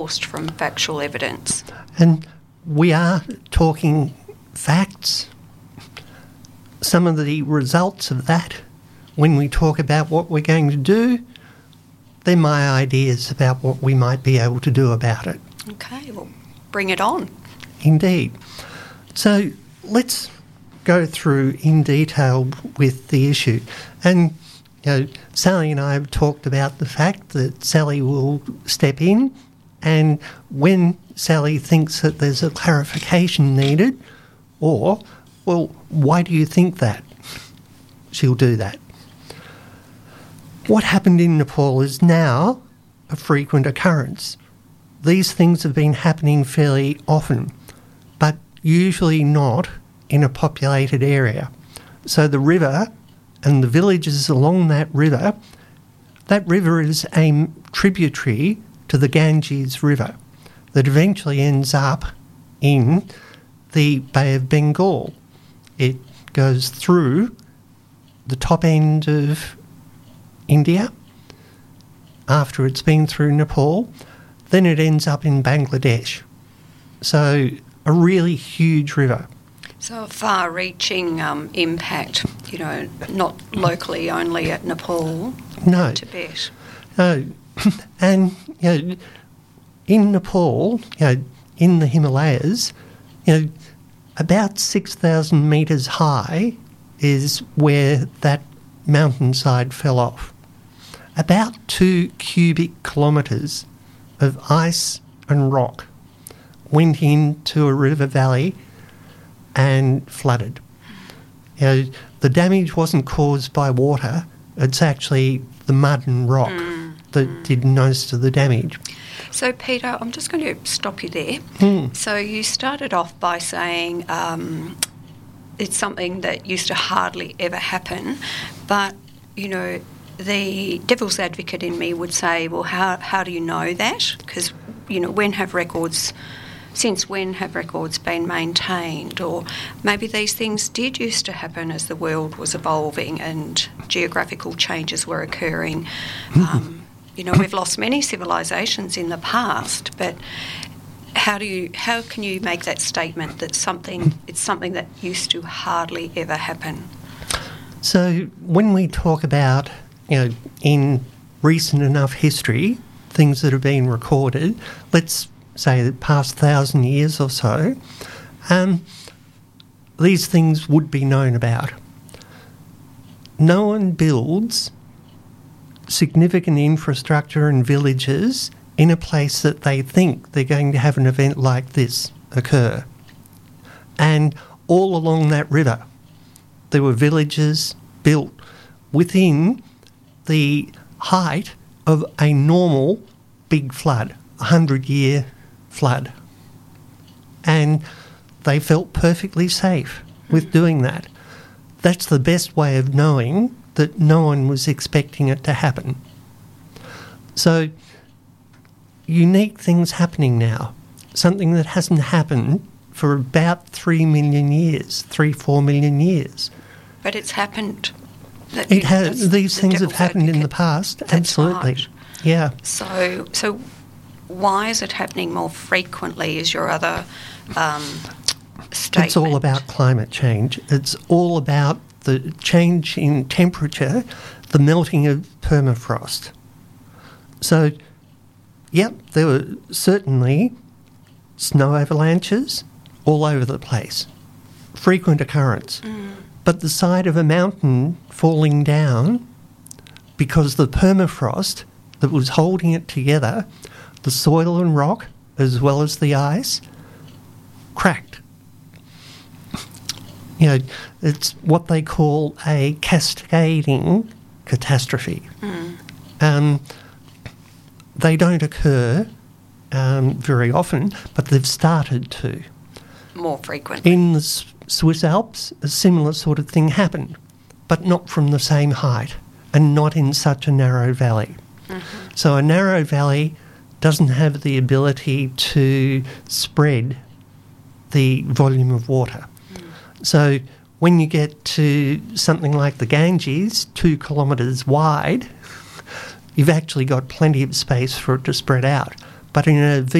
Sourced from factual evidence. And we are talking facts. Some of the results of that, when we talk about what we're going to do, they're my ideas about what we might be able to do about it. Okay, well, bring it on. Indeed. So let's go through in detail with the issue. And Sally and I have talked about the fact that Sally will step in, and when Sally thinks that there's a clarification needed, or, well, why do you think that? She'll do that. What happened in Nepal is now a frequent occurrence. These things have been happening fairly often, but usually not in a populated area. So the river and the villages along that river is a tributary to the Ganges River that eventually ends up in the Bay of Bengal. It goes through the top end of India after it's been through Nepal, then it ends up in Bangladesh. So a really huge river. So a far-reaching impact, not locally only at Nepal, No. Tibet. No. And, in Nepal, in the Himalayas, about 6,000 metres high is where that mountainside fell off. About 2 cubic kilometres of ice and rock went into a river valley and flooded. The damage wasn't caused by water, it's actually the mud and rock that did most of the damage. So, Peter, I'm just going to stop you there. So you started off by saying it's something that used to hardly ever happen, but, the devil's advocate in me would say, well, how do you know that? Because, since when have records been maintained? Or maybe these things did used to happen as the world was evolving and geographical changes were occurring. We've lost many civilisations in the past, but how can you make that statement that it's something that used to hardly ever happen? So when we talk about, in recent enough history, things that have been recorded, let's say the past 1,000 years or so, these things would be known about. No one builds significant infrastructure and villages in a place that they think they're going to have an event like this occur. And all along that river, there were villages built within the height of a normal big flood, 100-year flood. And they felt perfectly safe with doing that. That's the best way of knowing that no one was expecting it to happen. So, unique things happening now. Something that hasn't happened for about 3 million years, 4 million years. But it's happened. It has. These things have happened in the past. That's absolutely. Right. Yeah. So why is it happening more frequently is your other statement? It's all about climate change. It's all about the change in temperature, the melting of permafrost. So, yep, there were certainly snow avalanches all over the place. Frequent occurrence. But the side of a mountain falling down, because the permafrost that was holding it together, the soil and rock, as well as the ice, cracked. It's what they call a cascading catastrophe. They don't occur very often, but they've started to. More frequently. In the Swiss Alps, a similar sort of thing happened, but not from the same height and not in such a narrow valley. So a narrow valley doesn't have the ability to spread the volume of water. So when you get to something like the Ganges, 2 kilometres wide, you've actually got plenty of space for it to spread out. But in a